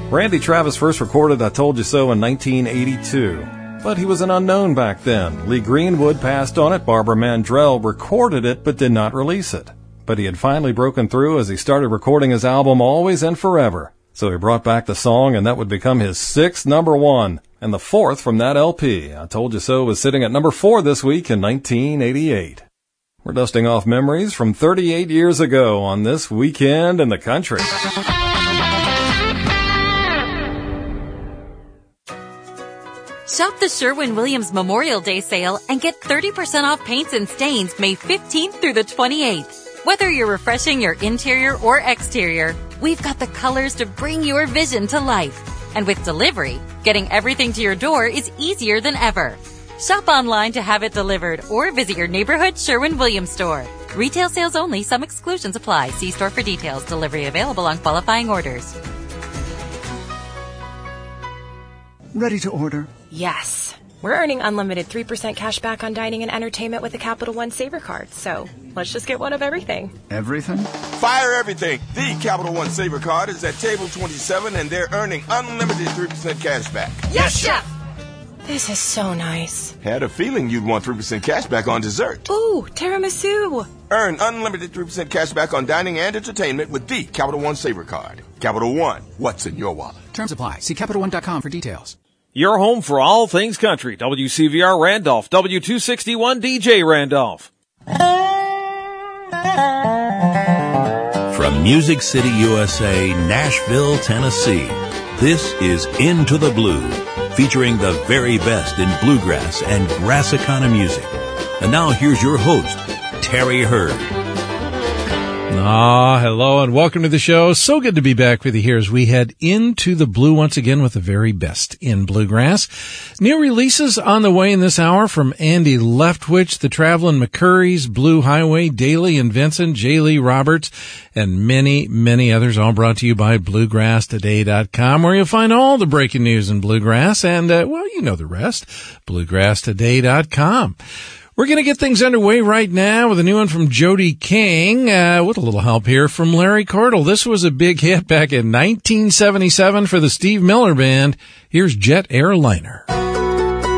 Randy Travis first recorded I Told You So in 1982. But he was an unknown back then. Lee Greenwood passed on it. Barbara Mandrell recorded it but did not release it. But he had finally broken through as he started recording his album Always and Forever. So he brought back the song, and that would become his 6th number one, and the 4th from that LP. I Told You So was sitting at number 4 this week in 1988. We're dusting off memories from 38 years ago on this weekend in the country. Shop the Sherwin-Williams Memorial Day sale and get 30% off paints and stains May 15th through the 28th. Whether you're refreshing your interior or exterior, we've got the colors to bring your vision to life. And with delivery, getting everything to your door is easier than ever. Shop online to have it delivered or visit your neighborhood Sherwin-Williams store. Retail sales only. Some exclusions apply. See store for details. Delivery available on qualifying orders. Ready to order? Yes. We're earning unlimited 3% cash back on dining and entertainment with the Capital One Saver Card, so let's just get one of everything. Everything? Fire everything! The Capital One Saver Card is at table 27, and they're earning unlimited 3% cash back. Yes, Chef! This is so nice. Had a feeling you'd want 3% cash back on dessert. Ooh, tiramisu! Earn unlimited 3% cash back on dining and entertainment with the Capital One Saver Card. Capital One, what's in your wallet? Terms apply. See CapitalOne.com for details. Your home for all things country. WCVR Randolph, W261 DJ Randolph. From Music City, USA, Nashville, Tennessee, this is Into the Blue, featuring the very best in bluegrass and Grassicana music. And now here's your host, Terry Hurd. Hello and welcome to the show. So good to be back with you here as we head into the blue once again with the very best in bluegrass. New releases on the way in this hour from Andy Leftwich, the Traveling McCurries, Blue Highway, Daly and Vincent, J. Lee Roberts, and many, many others, all brought to you by BluegrassToday.com, where you'll find all the breaking news in bluegrass and, well, you know the rest, BluegrassToday.com. We're going to get things underway right now with a new one from Jody King, with a little help here from Larry Cordell. This was a big hit back in 1977 for the Steve Miller Band. Here's Jet Airliner.